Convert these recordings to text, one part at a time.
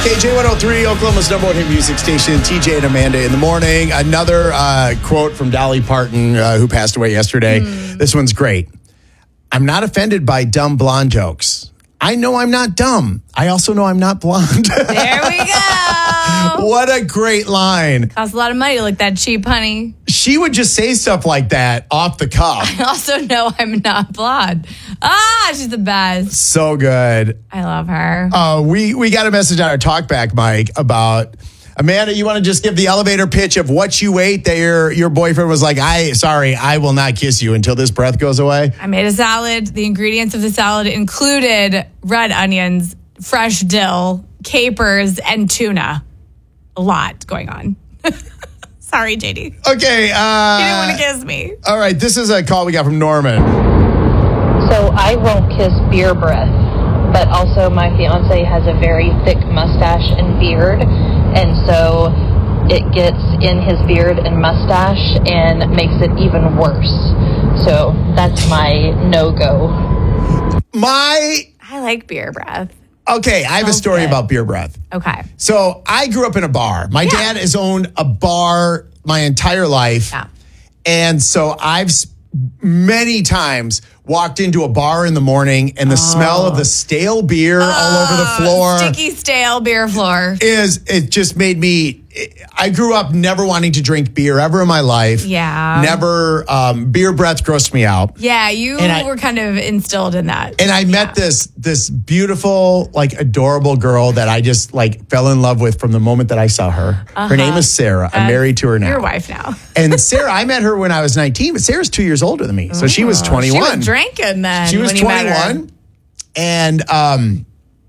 KJ103, Oklahoma's number one hit music station, TJ and Amanda in the morning. Another quote from Dolly Parton, who passed away yesterday. This one's great. I'm not offended by dumb blonde jokes. I know I'm not dumb. I also know I'm not blonde. There we go. What a great line. Costs a lot of money to look that cheap, honey. She would just say stuff like that off the cuff. I also know I'm not blonde. She's the best. So good. I love her. We got a message on our talkback mic about... Amanda, you want to just give the elevator pitch of what you ate that your boyfriend was like, I will not kiss you until this breath goes away? I made a salad. The ingredients of the salad included red onions, fresh dill, capers, and tuna. A lot going on. Sorry, JD. Okay. You didn't want to kiss me. All right. This is a call we got from Norman. So I won't kiss beer breath, but also my fiance has a very thick mustache and beard. And so it gets in his beard and mustache and makes it even worse. So that's my no-go. I like beer breath. Okay, I have a story about beer breath. Okay. So I grew up in a bar. My dad has owned a bar my entire life. Yeah. And so I've many times walked into a bar in the morning and the smell of the stale beer all over the floor. Sticky, stale beer floor. It just made me... I grew up never wanting to drink beer ever in my life. Yeah. Never... beer breath grossed me out. Yeah, you were kind of instilled in that. And I met this beautiful, adorable girl that I just, fell in love with from the moment that I saw her. Her name is Sarah. I'm married to her now. Your wife now. And Sarah, I met her when I was 19, but Sarah's 2 years older than me. So she was 21. She was drinking then. She was 21. And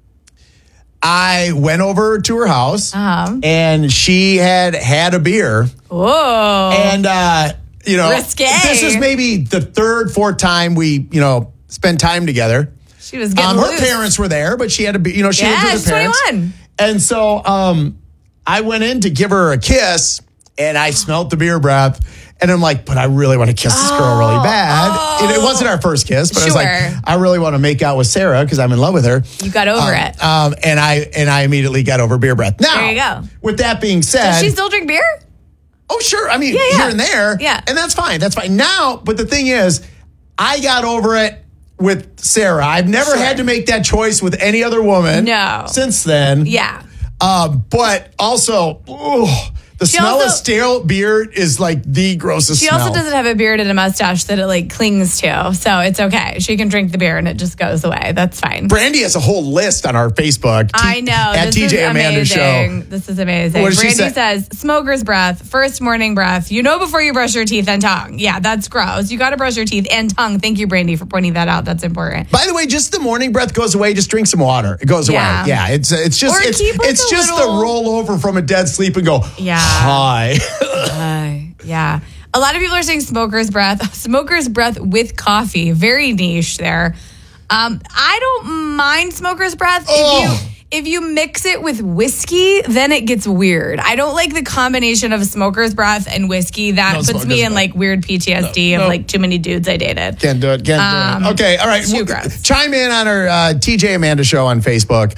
I went over to her house and she had a beer. Whoa. And, risque. This is maybe the third, fourth time we, spent time together. She was getting her parents were there, but she had to be, she lived with her parents. 21. And so I went in to give her a kiss and I smelled the beer breath. And I'm like, but I really want to kiss this girl really bad. It wasn't our first kiss, but I was like, I really want to make out with Sarah because I'm in love with her. You got over it. And I immediately got over beer breath. Now, there you go. With that being said. Does she still drink beer? Oh, sure. I mean, here and there. Yeah. And that's fine. That's fine. Now, but the thing is, I got over it with Sarah. I've never had to make that choice with any other woman. No. Since then. Yeah. But also, the smell of stale beer is the grossest smell. She also doesn't have a beard and a mustache that it clings to. So it's okay. She can drink the beer and it just goes away. That's fine. Brandy has a whole list on our Facebook. I know. At TJ Amanda Show. This is amazing. What does Brandy she say? says, smoker's breath, first morning breath. Before you brush your teeth and tongue. Yeah, that's gross. You got to brush your teeth and tongue. Thank you, Brandy, for pointing that out. That's important. By the way, just the morning breath goes away. Just drink some water. It goes away. Yeah. It's just the roll over from a dead sleep and go, hi. Yeah. A lot of people are saying smoker's breath. Smoker's breath with coffee. Very niche there. I don't mind smoker's breath. If you mix it with whiskey, then it gets weird. I don't like the combination of smoker's breath and whiskey. That puts me in weird PTSD of too many dudes I dated. Can't do it. Okay, all right. Too gross. Chime in on our TJ Amanda Show on Facebook.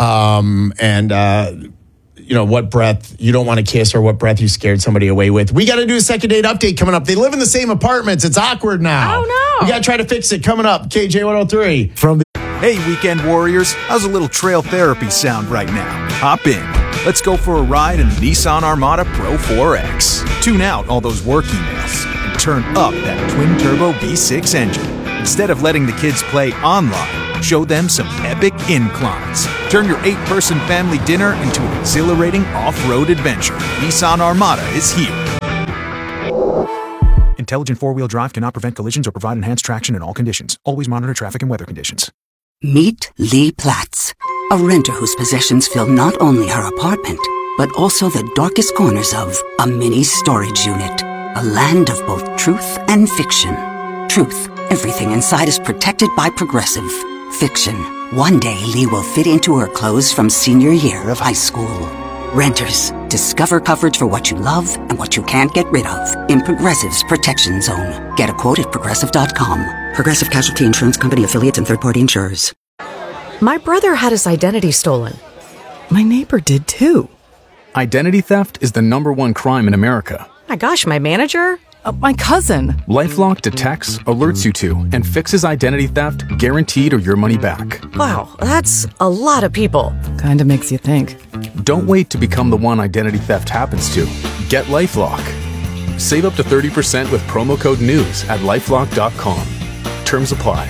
What breath you don't want to kiss or what breath you scared somebody away with. We got to do a second date update coming up. They live in the same apartments. It's awkward now. Oh, no. We got to try to fix it coming up. KJ103. Hey, weekend warriors. How's a little trail therapy sound right now? Hop in. Let's go for a ride in the Nissan Armada Pro 4X. Tune out all those work emails and turn up that twin-turbo V6 engine. Instead of letting the kids play online, show them some epic inclines. Turn your 8-person family dinner into an exhilarating off-road adventure. Nissan Armada is here. Intelligent four-wheel drive cannot prevent collisions or provide enhanced traction in all conditions. Always monitor traffic and weather conditions. Meet Lee Platts, a renter whose possessions fill not only her apartment, but also the darkest corners of a mini storage unit. A land of both truth and fiction. Truth. Everything inside is protected by Progressive. Fiction. One day, Lee will fit into her clothes from senior year of high school. Renters. Discover coverage for what you love and what you can't get rid of in Progressive's Protection Zone. Get a quote at Progressive.com. Progressive Casualty Insurance Company affiliates and third-party insurers. My brother had his identity stolen. My neighbor did too. Identity theft is the #1 crime in America. My gosh, my manager? My cousin. LifeLock detects, alerts you to, and fixes identity theft guaranteed or your money back. Wow, that's a lot of people. Kinda makes you think. Don't wait to become the one identity theft happens to. Get LifeLock. Save up to 30% with promo code NEWS at LifeLock.com. Terms apply.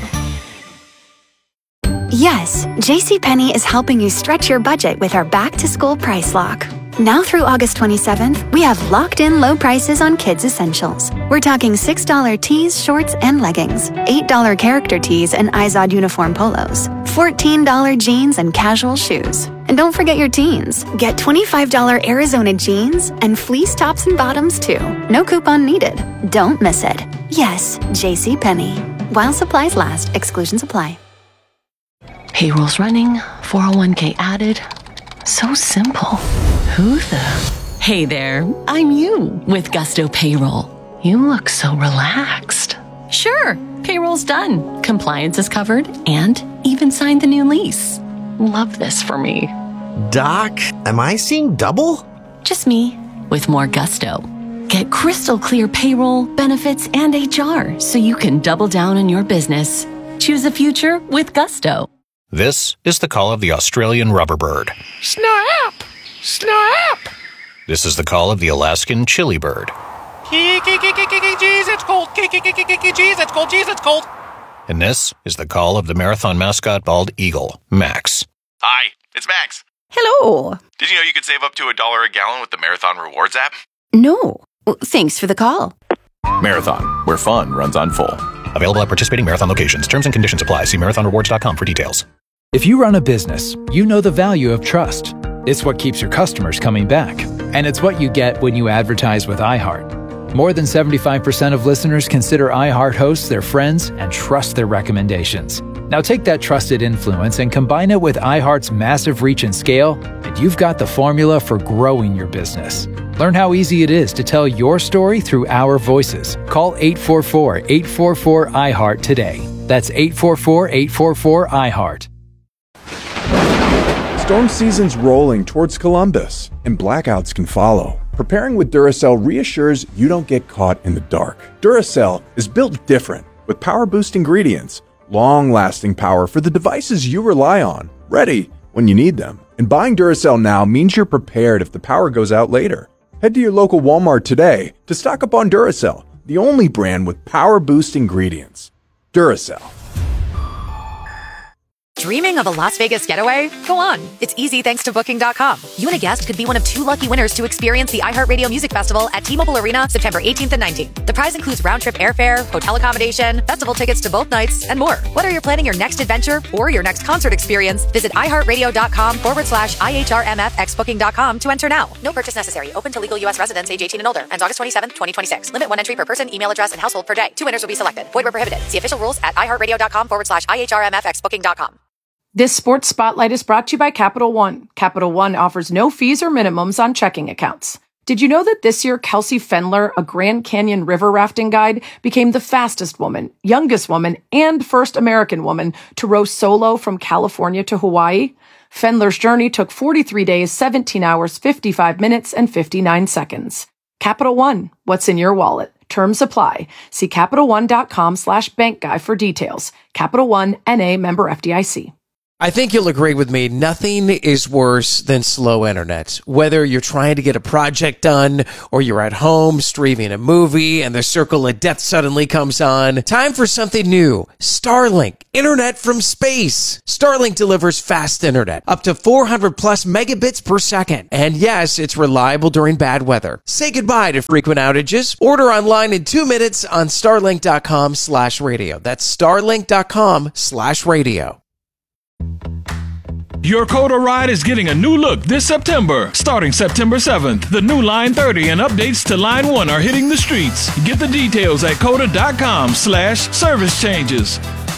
Yes, JCPenney is helping you stretch your budget with our back-to-school price lock. Now through August 27th, we have locked-in low prices on kids' essentials. We're talking $6 tees, shorts, and leggings, $8 character tees and Izod uniform polos, $14 jeans and casual shoes. And don't forget your teens. Get $25 Arizona jeans and fleece tops and bottoms too. No coupon needed. Don't miss it. Yes, JCPenney. While supplies last, exclusions apply. Payroll's running, 401k added. So simple. Who the? Hey there, I'm you with Gusto Payroll. You look so relaxed. Sure, payroll's done. Compliance is covered and even signed the new lease. Love this for me. Doc, am I seeing double? Just me with more gusto. Get crystal clear payroll, benefits, and HR so you can double down on your business. Choose a future with Gusto. This is the call of the Australian rubberbird. Snap! Snap! This is the call of the Alaskan chili bird. Jeez, it's cold. Jeez, it's cold. Jeez, it's cold. And this is the call of the marathon mascot bald eagle, Max. Hi, it's Max. Hello. Did you know you could save up to $1 a gallon with the Marathon Rewards app? No. Thanks for the call. Marathon, where fun runs on full. Available at participating Marathon locations. Terms and conditions apply. See marathonrewards.com for details. If you run a business, you know the value of trust. It's what keeps your customers coming back. And it's what you get when you advertise with iHeart. More than 75% of listeners consider iHeart hosts their friends and trust their recommendations. Now take that trusted influence and combine it with iHeart's massive reach and scale, and you've got the formula for growing your business. Learn how easy it is to tell your story through our voices. Call 844-844-iHeart today. That's 844-844-iHeart. Storm season's rolling towards Columbus, and blackouts can follow. Preparing with Duracell reassures you don't get caught in the dark. Duracell is built different, with power-boost ingredients, long-lasting power for the devices you rely on, ready when you need them. And buying Duracell now means you're prepared if the power goes out later. Head to your local Walmart today to stock up on Duracell, the only brand with power-boost ingredients. Duracell. Dreaming of a Las Vegas getaway? Go on. It's easy thanks to Booking.com. You and a guest could be one of 2 lucky winners to experience the iHeartRadio Music Festival at T-Mobile Arena September 18th and 19th. The prize includes round-trip airfare, hotel accommodation, festival tickets to both nights, and more. Whether you're planning your next adventure or your next concert experience, visit iHeartRadio.com/IHRMFXBooking.com to enter now. No purchase necessary. Open to legal U.S. residents age 18 and older. Ends August 27th, 2026. Limit 1 entry per person, email address, and household per day. 2 winners will be selected. Void where prohibited. See official rules at iHeartRadio.com/IHRMFXBooking.com. This Sports Spotlight is brought to you by Capital One. Capital One offers no fees or minimums on checking accounts. Did you know that this year Kelsey Fendler, a Grand Canyon river rafting guide, became the fastest woman, youngest woman, and first American woman to row solo from California to Hawaii? Fendler's journey took 43 days, 17 hours, 55 minutes, and 59 seconds. Capital One, what's in your wallet? Terms apply. See CapitalOne.com/bankguy for details. Capital One, N.A. member FDIC. I think you'll agree with me. Nothing is worse than slow internet. Whether you're trying to get a project done or you're at home streaming a movie and the circle of death suddenly comes on. Time for something new. Starlink. Internet from space. Starlink delivers fast internet. Up to 400 plus megabits per second. And yes, it's reliable during bad weather. Say goodbye to frequent outages. Order online in 2 minutes on starlink.com/radio. That's starlink.com/radio. Your Coda ride is getting a new look this September. Starting September 7th, the new Line 30 and updates to Line 1 are hitting the streets. Get the details at coda.com/service changes.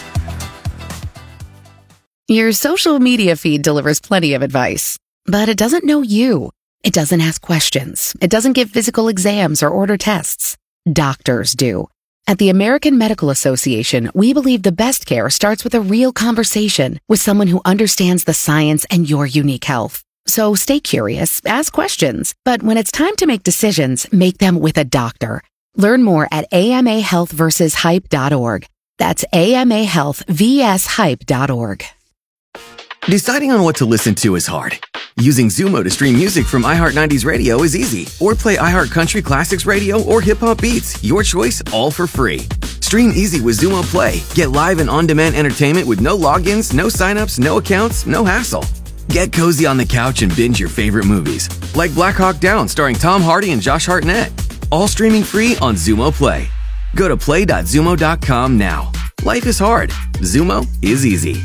Your social media feed delivers plenty of advice, but it doesn't know you. It doesn't ask questions. It doesn't give physical exams or order tests. Doctors do. At the American Medical Association, we believe the best care starts with a real conversation with someone who understands the science and your unique health. So stay curious, ask questions, but when it's time to make decisions, make them with a doctor. Learn more at amahealthversushype.org. That's amahealthvshype.org. Deciding on what to listen to is hard. Using Zumo to stream music from iHeart 90s Radio is easy. Or play iHeart Country Classics Radio or Hip Hop Beats. Your choice, all for free. Stream easy with Zumo Play. Get live and on-demand entertainment with no logins, no signups, no accounts, no hassle. Get cozy on the couch and binge your favorite movies. Like Black Hawk Down starring Tom Hardy and Josh Hartnett. All streaming free on Zumo Play. Go to play.zumo.com now. Life is hard. Zumo is easy.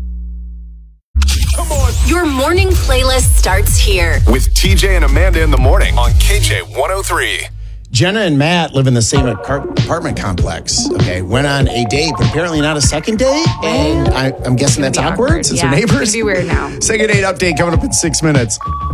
Your morning playlist starts here. With TJ and Amanda in the morning on KJ 103. Jenna and Matt live in the same apartment complex. Okay, went on a date, but apparently not a second date. And I'm guessing that's awkward since they're neighbors. It's going to be weird now. Second date update coming up in 6 minutes.